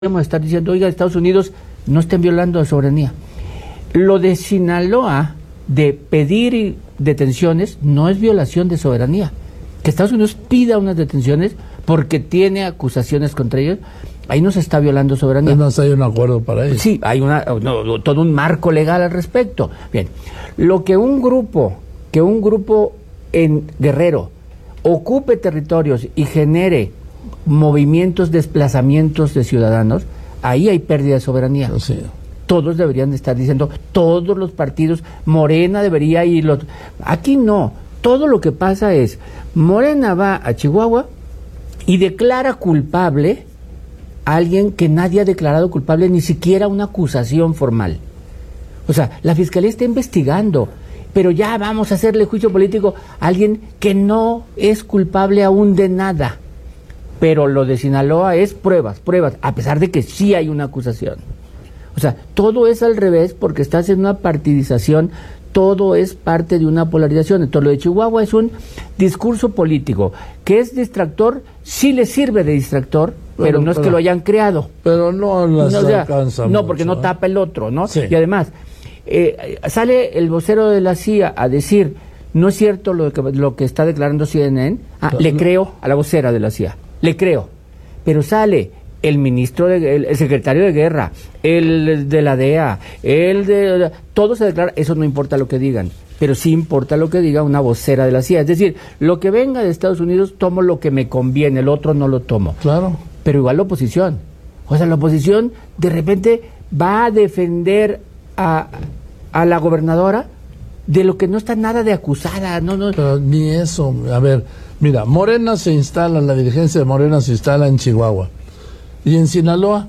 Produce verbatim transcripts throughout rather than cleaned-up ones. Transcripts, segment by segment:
podemos estar diciendo, oiga, Estados Unidos no estén violando la soberanía. Lo de Sinaloa, de pedir detenciones, no es violación de soberanía. Que Estados Unidos pida unas detenciones porque tiene acusaciones contra ellos, ahí no se está violando soberanía. Además hay un acuerdo para ello. Sí, hay una, no, todo un marco legal al respecto. Bien, lo que un grupo, que un grupo en Guerrero ocupe territorios y genere movimientos, desplazamientos de ciudadanos, ahí hay pérdida de soberanía. Sí. Todos deberían estar diciendo, todos los partidos, Morena debería ir, los... aquí no, todo lo que pasa es, Morena va a Chihuahua y declara culpable a alguien que nadie ha declarado culpable, ni siquiera una acusación formal. O sea, la Fiscalía está investigando, pero ya vamos a hacerle juicio político a alguien que no es culpable aún de nada. Pero lo de Sinaloa es pruebas, pruebas, a pesar de que sí hay una acusación. O sea, todo es al revés porque estás en una partidización, todo es parte de una polarización. Entonces, lo de Chihuahua es un discurso político, que es distractor, sí le sirve de distractor, pero, pero no es pero, que lo hayan creado. Pero no las no, o sea, alcanza No, mucho, porque no ¿eh? tapa el otro, ¿no? Sí. Y además, eh, sale el vocero de la C I A a decir, no es cierto lo que, lo que está declarando C N N, ah, pero, le creo a la vocera de la C I A. Le creo, pero sale el ministro, de, el, el secretario de Guerra, el de la D E A, el de... Todo se declara, eso no importa lo que digan, pero sí importa lo que diga una vocera de la C I A. Es decir, lo que venga de Estados Unidos, tomo lo que me conviene, el otro no lo tomo. Claro. Pero igual la oposición. O sea, la oposición de repente va a defender a, a la gobernadora de lo que no está nada de acusada. No, no. Pero ni eso, a ver... Mira, Morena se instala, la dirigencia de Morena se instala en Chihuahua. ¿Y en Sinaloa?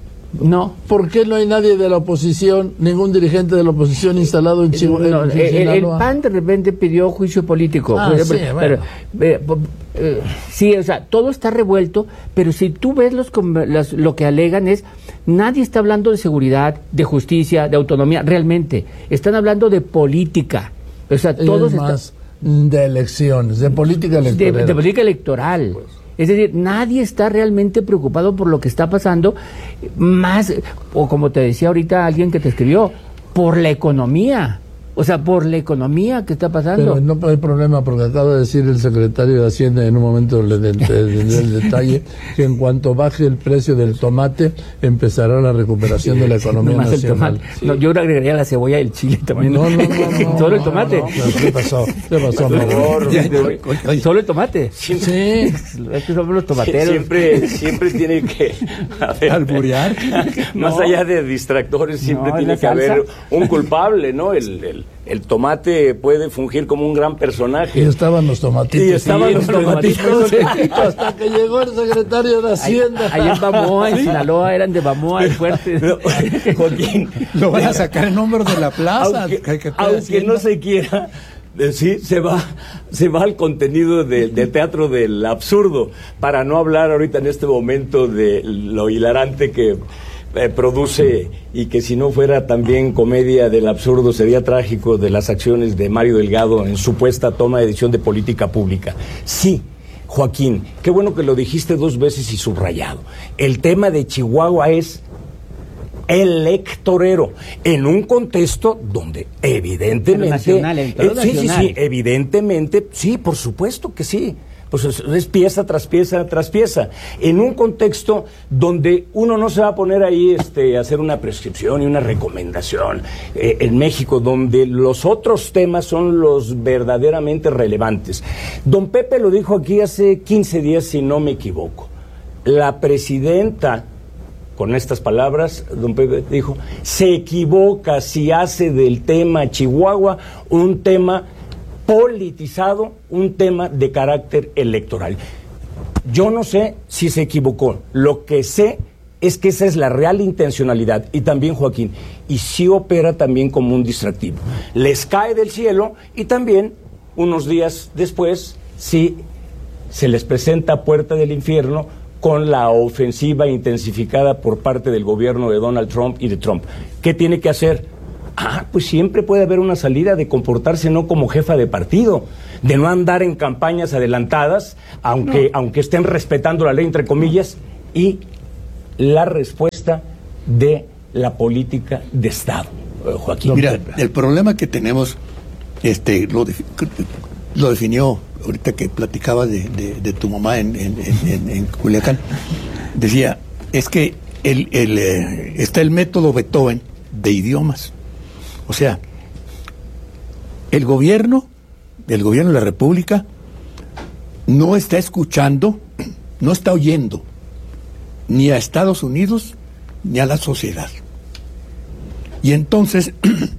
No. ¿Por qué no hay nadie de la oposición, ningún dirigente de la oposición instalado en Chihuahua? No, en el, Sinaloa? el P A N de repente pidió juicio político. Ah, pero, sí, pero, bueno. pero, eh, sí, o sea, todo está revuelto, pero si tú ves los, las, lo que alegan es, nadie está hablando de seguridad, de justicia, de autonomía, realmente. Están hablando de política. O sea, todos están... de elecciones, de política electoral. De, de política electoral. Pues. Es decir, nadie está realmente preocupado por lo que está pasando, más, o como te decía ahorita alguien que te escribió, por la economía. O sea, por la economía que está pasando. Pero no hay problema, porque acaba de decir el secretario de Hacienda, en un momento le de, de, de, de, el detalle, que en cuanto baje el precio del tomate, empezará la recuperación de la economía no nacional. Sí. No, yo agregaría la cebolla y el chile también. No, no, no. no Solo el tomate. No, no, ¿qué pasó? ¿Qué pasó, amor? Solo el tomate. Sí. Es que somos los tomateros. Siempre, siempre tiene que haber... ¿Alburear? Más No. allá de distractores, siempre No, tiene que salsa. haber un culpable, ¿no? El, el, el tomate puede fungir como un gran personaje. Y estaban los tomatitos. Y estaban Sí, los los tomatitos. tomatitos. Hasta que llegó el secretario de Hacienda. Allá en Bamoa, en Sinaloa, eran de Bamoa, el fuerte. No, Joaquín, Lo van a sacar en número de la plaza. aunque, que- que aunque no se quiera decir, se va, se va al contenido de, del teatro del absurdo, para no hablar ahorita en este momento de lo hilarante que eh, produce, y que si no fuera también comedia del absurdo sería trágico, de las acciones de Mario Delgado en supuesta toma de decisión de política pública. Sí, Joaquín, qué bueno que lo dijiste dos veces y subrayado. El tema de Chihuahua es electorero, en un contexto donde evidentemente... Pero nacional, eh, el sí, sí, nacional. sí, evidentemente, sí, por supuesto que sí. Pues es, es pieza tras pieza tras pieza, en un contexto donde uno no se va a poner ahí este, a hacer una prescripción y una recomendación, eh, en México, donde los otros temas son los verdaderamente relevantes. Don Pepe lo dijo aquí hace quince días, si no me equivoco. La presidenta, con estas palabras, don Pepe dijo, se equivoca si hace del tema Chihuahua un tema politizado, un tema de carácter electoral. Yo no sé si se equivocó. Lo que sé es que esa es la real intencionalidad. Y también, Joaquín, y sí opera también como un distractivo. Les cae del cielo y también, unos días después, sí se les presenta puerta del infierno con la ofensiva intensificada por parte del gobierno de Donald Trump y de Trump. ¿Qué tiene que hacer? Ah, pues siempre puede haber una salida de comportarse no como jefa de partido, de no andar en campañas adelantadas, aunque, no. aunque estén respetando la ley, entre comillas, y la respuesta de la política de Estado, Joaquín. Mira, el problema que tenemos, este, lo, de, lo definió ahorita que platicaba de, de, de tu mamá en, en, en, en Culiacán. Decía, es que el, el, eh, está el método Beethoven de idiomas. O sea, el gobierno, el gobierno de la República, no está escuchando, no está oyendo ni a Estados Unidos ni a la sociedad. Y entonces,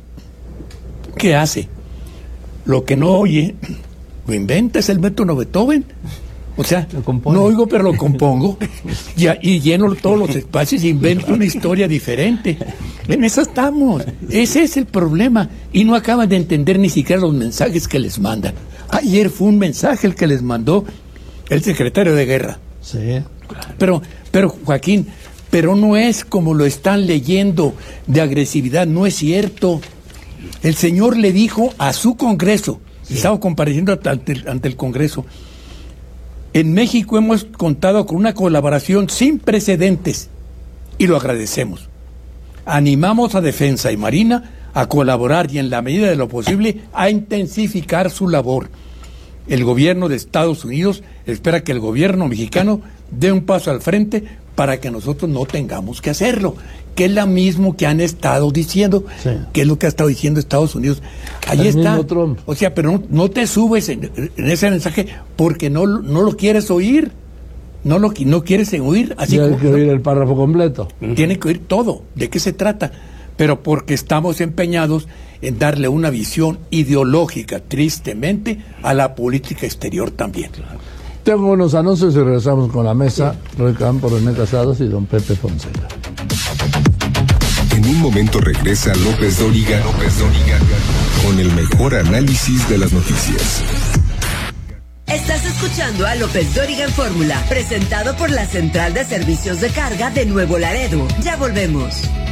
¿qué hace? Lo que no oye, lo inventa, es el método Beethoven. O sea, no oigo, pero lo compongo y, y lleno todos los espacios y invento una historia diferente. En eso estamos. Ese es el problema. Y no acaban de entender ni siquiera los mensajes que les mandan. Ayer fue un mensaje el que les mandó el secretario de Guerra. Sí. Pero, pero Joaquín, pero no es como lo están leyendo de agresividad, no es cierto. El señor le dijo a su Congreso, sí. Estaba compareciendo ante el, ante el Congreso, en México hemos contado con una colaboración sin precedentes y lo agradecemos. Animamos a Defensa y Marina a colaborar y en la medida de lo posible a intensificar su labor. El gobierno de Estados Unidos espera que el gobierno mexicano dé un paso al frente para que nosotros no tengamos que hacerlo, que es lo mismo que han estado diciendo, sí. Que es lo que ha estado diciendo Estados Unidos. Ahí el está, o sea, pero no, no te subes en, en ese mensaje porque no, no lo quieres oír, no lo no quieres oír, así Tienes que oír el párrafo completo. Tiene que oír todo, ¿de qué se trata? Pero porque estamos empeñados en darle una visión ideológica, tristemente, a la política exterior también. Claro. Tengo unos anuncios y regresamos con la mesa. Roy Campos, René Casados y don Pepe Fonseca. En un momento regresa López Dóriga, López Dóriga, con el mejor análisis de las noticias. Estás escuchando a López Dóriga en Fórmula, presentado por la Central de Servicios de Carga de Nuevo Laredo. Ya volvemos.